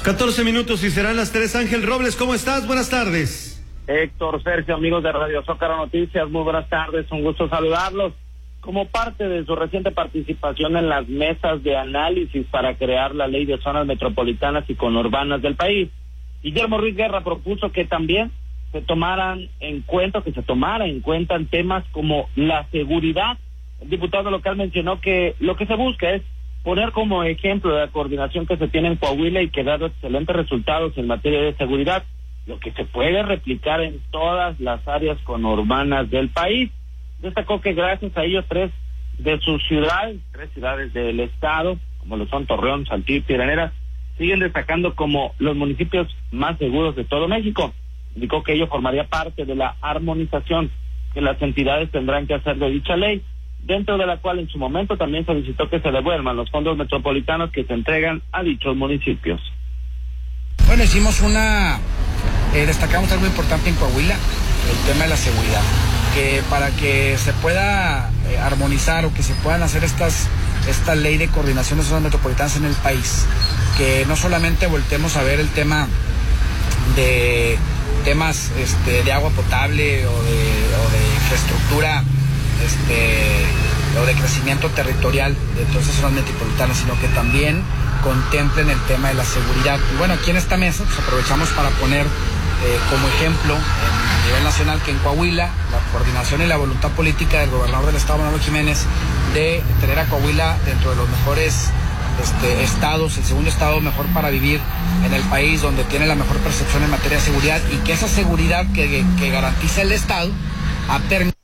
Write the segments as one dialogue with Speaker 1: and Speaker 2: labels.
Speaker 1: 14 minutos y serán las 3. Ángel Robles, ¿cómo estás? Buenas tardes.
Speaker 2: Héctor, Sergio, amigos de Radio Zócaro Noticias, muy buenas tardes, un gusto saludarlos. Como parte de su reciente participación en las mesas de análisis para crear la ley de zonas metropolitanas y conurbanas del país, Guillermo Ruiz Guerra propuso que también se tomara en cuenta temas como la seguridad. El diputado local mencionó que lo que se busca es poner como ejemplo de la coordinación que se tiene en Coahuila y que ha dado excelentes resultados en materia de seguridad, lo que se puede replicar en todas las áreas conurbanas del país. Destacó que gracias a ellos tres ciudades del estado, como lo son Torreón, Saltillo y Piedras Negras, siguen destacando como los municipios más seguros de todo México. Indicó que ello formaría parte de la armonización que las entidades tendrán que hacer de dicha ley, dentro de la cual en su momento también solicitó que se devuelvan los fondos metropolitanos que se entregan a dichos municipios.
Speaker 3: Bueno, destacamos algo importante en Coahuila, el tema de la seguridad, que para que se pueda armonizar o que se puedan hacer esta ley de coordinación de zonas metropolitanas en el país, que no solamente voltemos a ver el tema de temas de agua potable o de infraestructura o de crecimiento territorial de todas esas zonas metropolitanas, sino que también contemplen el tema de la seguridad. Y bueno, aquí en esta mesa pues aprovechamos para poner como ejemplo a nivel nacional que en Coahuila la coordinación y la voluntad política del gobernador del estado, Manolo Jiménez, de tener a Coahuila dentro de los mejores estados, el segundo estado mejor para vivir en el país, donde tiene la mejor percepción en materia de seguridad, y que esa seguridad que garantiza el estado ha permitido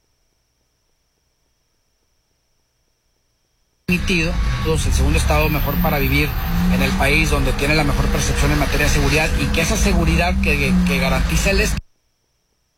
Speaker 3: el segundo estado mejor para vivir en el país, donde tiene la mejor percepción en materia de seguridad, y que esa seguridad que garantiza el estado